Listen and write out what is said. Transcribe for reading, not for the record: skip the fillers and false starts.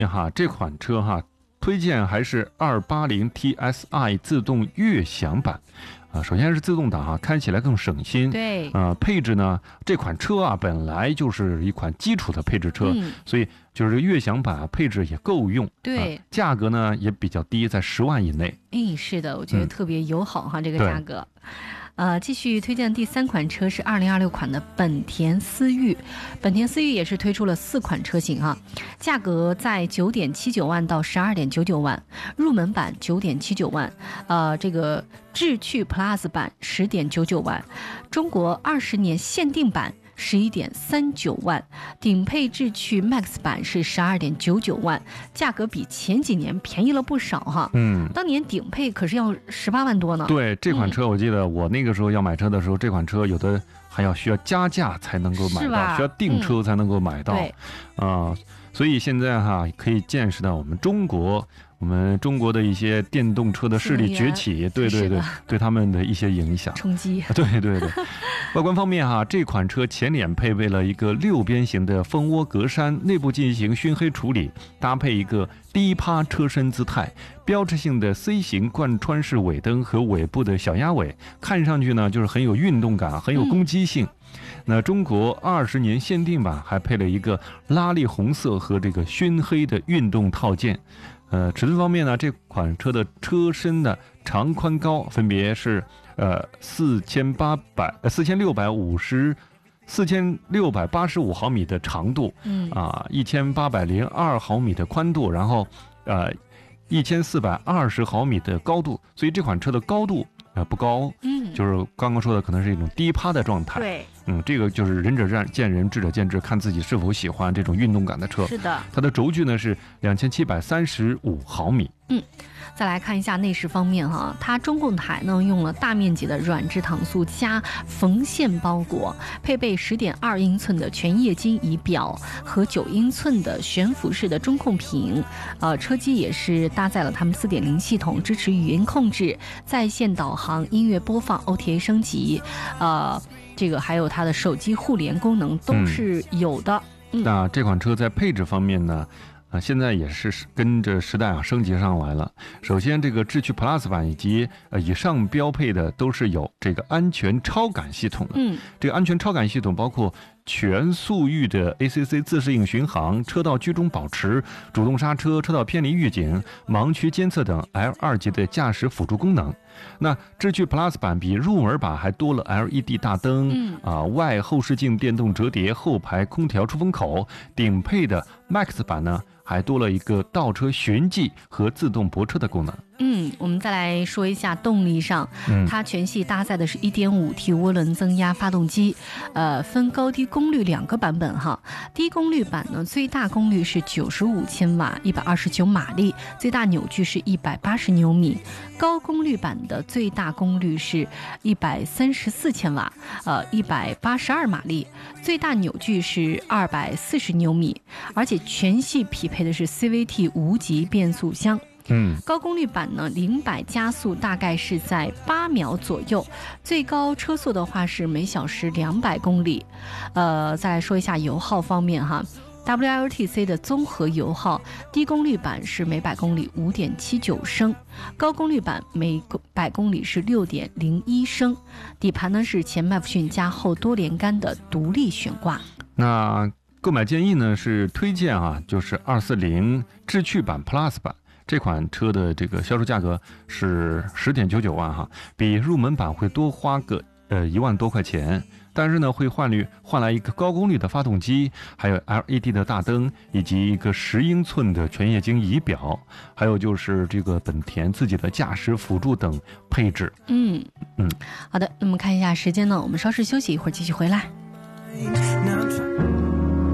哈，这款车哈推荐还是280 TSI 自动悦享版。首先是自动挡开起来更省心。 对， 配置呢，这款车本来就是一款基础的配置车，所以就是悦享版配置也够用。 对， 价格呢也比较低，在10万以内。 是的，我觉得特别友好这个价格。继续推荐第3款车是2026款的本田思域。本田思域也是推出了4款车型价格在9.79万到12.99万，入门版9.79万，这个智趣 Plus 版10.99万，中国20年限定版11.39万，顶配智趣 Max 版是12.99万，价格比前几年便宜了不少当年顶配可是要18万多呢。 对，这款车我记得我那个时候要买车的时候，这款车有的还需要加价才能够买到，需要订车才能够买到。所以现在可以见识到我们中国的一些电动车的势力崛起，对他们的一些影响冲击。 对。外观方面这款车前脸配备了一个6边形的蜂窝格栅，内部进行熏黑处理，搭配一个低趴车身姿态，标志性的 C 型贯穿式尾灯和尾部的小鸭尾，看上去呢就是很有运动感，很有攻击性。那中国20年限定版还配了一个拉力红色和这个熏黑的运动套件。尺寸方面呢，这款车的车身的长宽高分别是4685毫米的长度，1802毫米的宽度，然后1420毫米的高度，所以这款车的高度不高，就是刚刚说的可能是一种低趴的状态。 对， 这个就是仁者见仁，智者见智，看自己是否喜欢这种运动感的车。 是的， 它的轴距呢是2735毫米。 再来看一下内饰方面它中控台呢用了大面积的软质搪塑加缝线包裹，配备10.2英寸的全液晶仪表和9英寸的悬浮式的中控屏。车机也是搭载了他们4.0系统，支持语音控制、在线导航、音乐播放、OTA 升级，这个还有它的手机互联功能都是有的。 那这款车在配置方面呢？现在也是跟着时代升级上来了。首先，这个智趣 Plus 版以及以上标配的都是有这个安全超感系统的。这个安全超感系统包括全速域的 ACC 自适应巡航、车道居中保持、主动刹车、车道偏离预警、盲区监测等 L2 级的驾驶辅助功能。那智趣 Plus 版比入门版还多了 LED 大灯，外后视镜电动折叠，后排空调出风口。顶配的 Max 版呢，还多了一个倒车循迹和自动泊车的功能。 我们再来说一下动力上，它全系搭载的是 1.5T 涡轮增压发动机，分高低功率2个版本低功率版呢，最大功率是95千瓦，129马力，最大扭矩是180牛米。高功率版的最大功率是134千瓦，182马力，最大扭矩是240牛米，而且全系匹配的是 CVT 无级变速箱。高功率版呢，0百加速大概是在8秒左右，最高车速的话是每小时200公里。再来说一下油耗方面WLTC 的综合油耗，低功率版是每百公里5.79升，高功率版每百公里是6.01升。底盘呢是前麦弗逊加后多连杆的独立悬挂。 那购买建议呢是推荐就是240智趣版 Plus 版。这款车的这个销售价格是10.99万比入门版会多花个1万多块钱，但是呢会换来一个高功率的发动机，还有 LED 的大灯，以及一个10英寸的全液晶仪表，还有就是这个本田自己的驾驶辅助等配置。 好的，那么看一下时间呢，我们稍事休息一会儿，继续回来。